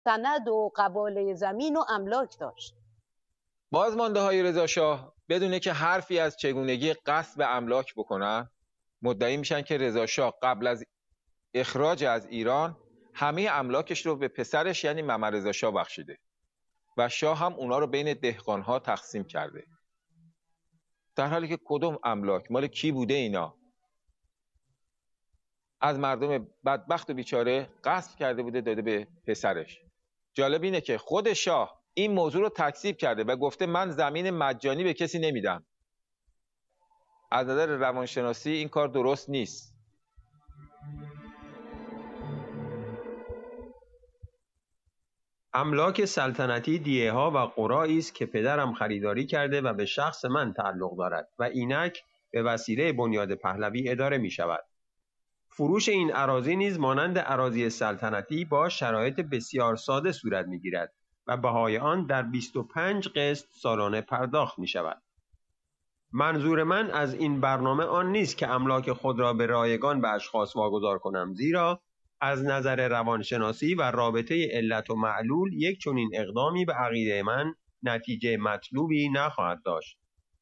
سند و قباله زمین و املاک داشت. بازمانده های رضا شاه بدونه که حرفی از چگونگی غصب املاک بکنن، مدعی میشن که رضا شاه قبل از اخراج از ایران همه املاکش رو به پسرش یعنی محمد رضا شاه بخشیده و شاه هم اونا رو بین دهقانها تقسیم کرده، در حالی که کدوم املاک مال کی بوده؟ اینا از مردم بدبخت و بیچاره غصب کرده بوده داده به پسرش. جالب اینه که خود شاه این موضوع رو تکذیب کرده و گفته من زمین مجانی به کسی نمیدم. از نظر روانشناسی این کار درست نیست. املاک سلطنتی دیه‌ها و قرایی است که پدرم خریداری کرده و به شخص من تعلق دارد و اینک به وسیله بنیاد پهلوی اداره می شود. فروش این اراضی نیز مانند اراضی سلطنتی با شرایط بسیار ساده صورت می گیرد و بهای آن در 25 قسط سالانه پرداخت می شود. منظور من از این برنامه آن نیست که املاک خود را به رایگان به اشخاص واگذار کنم، زیرا از نظر روانشناسی و رابطه علت و معلول یک چنین اقدامی به عقیده من نتیجه مطلوبی نخواهد داشت.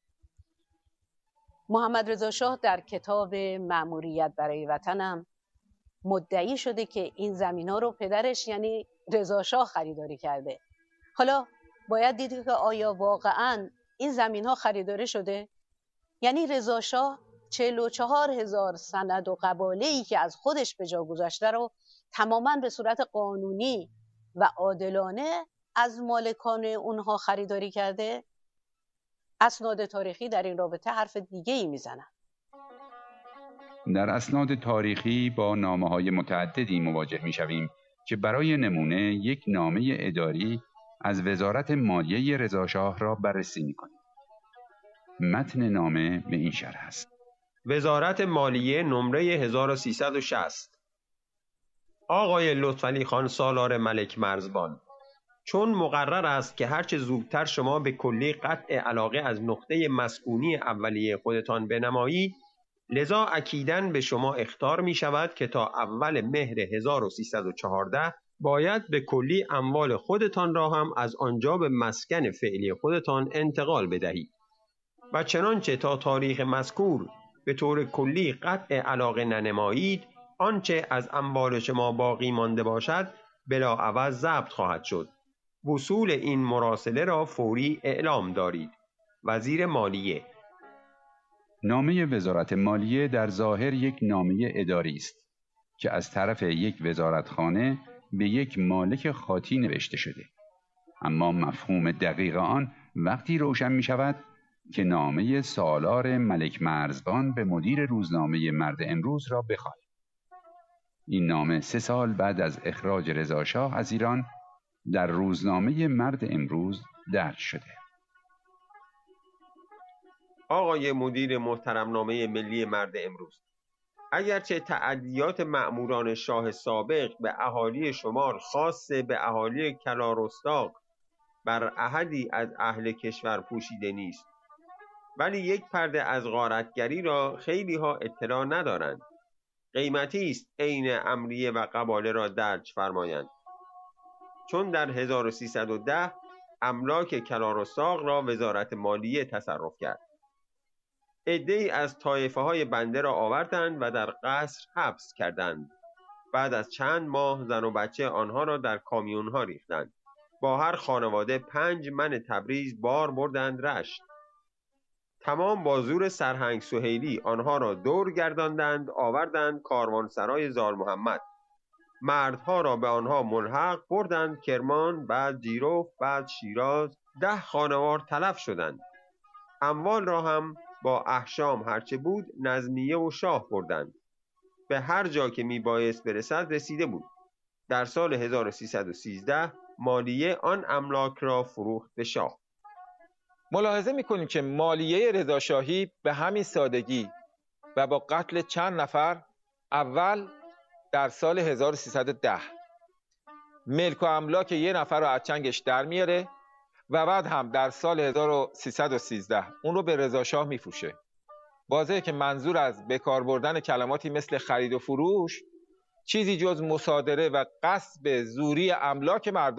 محمد رضا شاه در کتاب مأموریت برای وطنم مدعی شده که این زمین‌ها رو پدرش یعنی رضا شاه خریداری کرده. حالا باید دید که آیا واقعاً این زمین‌ها خریداری شده؟ یعنی رضا شاه 44,000 سند و قباله‌ای که از خودش به جا گذاشته رو تماماً به صورت قانونی و عادلانه از مالکان اونها خریداری کرده؟ اسناد تاریخی در این رابطه حرف دیگه‌ای میزنن. در اسناد تاریخی با نامه‌های متعددی مواجه می‌شویم که برای نمونه یک نامه اداری از وزارت مالیه رضا شاه را بررسی می‌کنیم. متن نامه به این شرح است: وزارت مالیه نمره 1360. آقای لطفعلی خان سالار ملک مرزبان، چون مقرر است که هرچه زودتر شما به کلی قطع علاقه از نقطه مسکونی اولیه خودتان بنمایید، لذا اکیداً به شما اخطار می شود که تا اول مهر 1314 باید به کلی اموال خودتان را هم از آنجا به مسکن فعلی خودتان انتقال بدهید و چنانچه تا تاریخ مذکور به طور کلی قطع علاقه ننمایید، آنچه از اموال شما باقی مانده باشد بلاعوض ضبط خواهد شد. وصول این مراسله را فوری اعلام دارید. وزیر مالیه. نامه وزارت مالیه در ظاهر یک نامه اداری است که از طرف یک وزارتخانه به یک مالک خاطی نوشته شده، اما مفهوم دقیق آن وقتی روشن می شود که نامه سالار ملک مرزبان به مدیر روزنامه مرد امروز را بخواهیم. این نامه 3 سال بعد از اخراج رضا شاه از ایران در روزنامه مرد امروز درج شده. آقای مدیر محترم، نامه ملی مرد امروز: اگرچه تعدیات مأموران شاه سابق به اهالی شمار خاص به اهالی کلارستاق بر احدی از اهل کشور پوشیده نیست، ولی یک پرده از غارتگری را خیلی ها اطلاع ندارند. قیمتی است عین امریه و قباله را درج فرمایند، چون در 1310 املاک کلارستاق را وزارت مالیه تصرف کرد. عده‌ای از طایفه های بنده را آوردند و در قصر حبس کردند. بعد از چند ماه زن و بچه آنها را در کامیون ها ریختند. با هر خانواده 5 من تبریز بار بردند رشت. تمام با زور سرهنگ سهیلی آنها را دور گرداندند، آوردند کاروانسرای زال محمد. مردها را به آنها ملحق بردند کرمان، بعد جیرف، بعد شیراز. 10 خانوار تلف شدند. اموال را هم با احشام هرچه بود نظمیه و شاه بردند. به هر جا که می بایست برسد رسیده بود. در سال 1313 مالیه آن املاک را فروخت به شاه. ملاحظه میکنیم که مالیه رضاشاهی به همین سادگی و با قتل چند نفر اول در سال 1310 ملک و املاک یه نفر رو از چنگش در میاره و بعد هم در سال 1313 اون رو به رضاشاه میفروشه. واضحه که منظور از بکار بردن کلماتی مثل خرید و فروش چیزی جز مصادره و غصب زوری املاک مردم